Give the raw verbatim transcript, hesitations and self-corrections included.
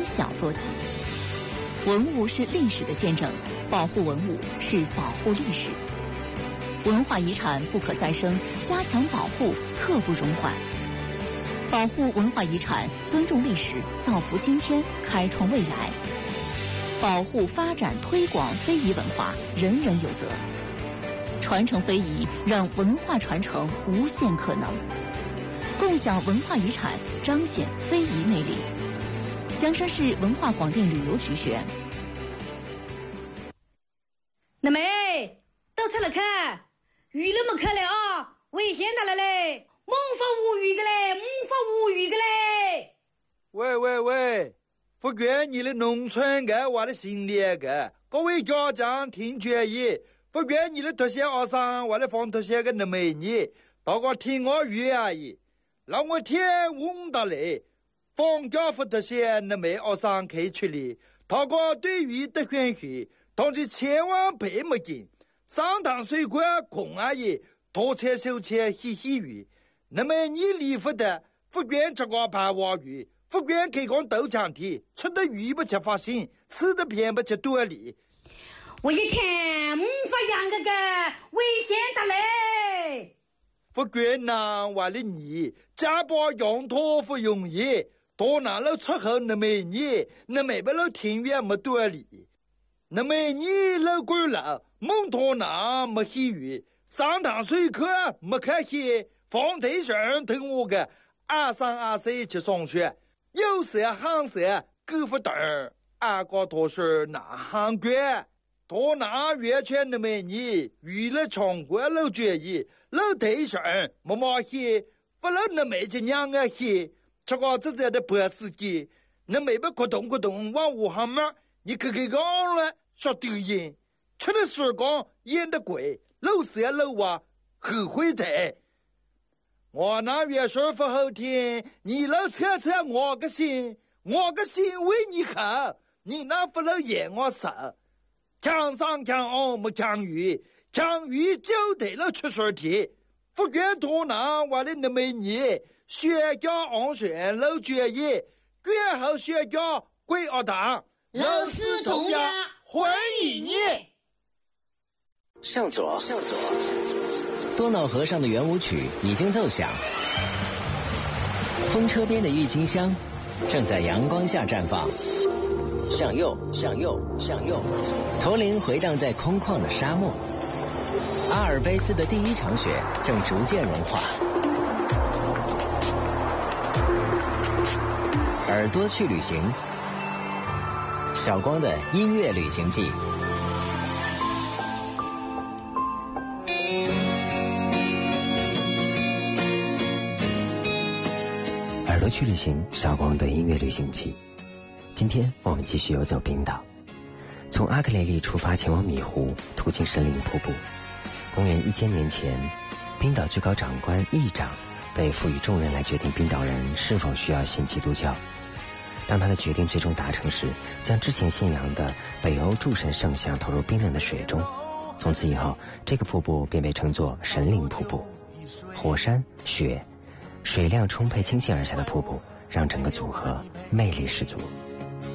从小做起。文物是历史的见证，保护文物是保护历史。文化遗产不可再生，加强保护刻不容缓。保护文化遗产，尊重历史，造福今天，开创未来。保护、发展、推广非遗文化，人人有责。传承非遗，让文化传承无限可能。共享文化遗产，彰显非遗魅力。江山市文化广电旅游局选。 那妹，到车了看，鱼了没看了啊？危险的了嘞！猛发无语的嘞，猛发无语的嘞！ 喂喂喂，福建你的农村个我的心里个，各位家长听决议，福建你的特些学生我的放特些个那美女，大家听我语而已，让我天问到嘞，放假福特些那美学生可以出来，他个对于的选举，同时千万别没劲，上堂水果空而已，多切手切嘻嘻语。那么你离福的福建这个盘娃鱼，福建开工豆浆体，吃的鱼不吃发心，吃的偏不吃多里。 我一天没法养个个危险的嘞！ 福建南话的你，家把养托不容易，多难了出口那么你，那么不了庭院没多里，那么你老贵了，蒙托南没喜鱼，上堂水课没开戏。放对象听我个二三二四去上学，有时行时够不等，二个多是南行关，多南完全那么你娱乐场馆老决议，老对象没毛戏，不老那么就两个戏，这个自己的博司机，那没不咕咚咕咚往武行嘛，你看看讲了说丢人，吃的时光演的贵，老时老啊后悔的。我那月说不好听，你老扯扯我个心，我个心为你好，你那不能演我手。强上强下没强鱼，强鱼就得了出水题。福建多南我的那么你，学校安全老决议，卷后学校归学堂， 老师同样欢迎你。 向左，向左。多瑙河上的圆舞曲已经奏响，风车边的郁金香正在阳光下绽放。向右，向右，向右，驼铃回荡在空旷的沙漠。阿尔卑斯的第一场雪正逐渐融化。耳朵去旅行，小光的音乐旅行记。耳朵去旅行，小光的音乐旅行记。今天我们继续游走冰岛，从阿克雷利出发前往米湖，途经神灵瀑布。公元一千年前，冰岛最高长官议长被赋予众人来决定冰岛人是否需要信基督教。当他的决定最终达成时，将之前信仰的北欧诸神圣像投入冰冷的水中。从此以后，这个瀑布便被称作神灵瀑布。火山、雪、水量充沛倾泻而下的瀑布，让整个组合魅力十足。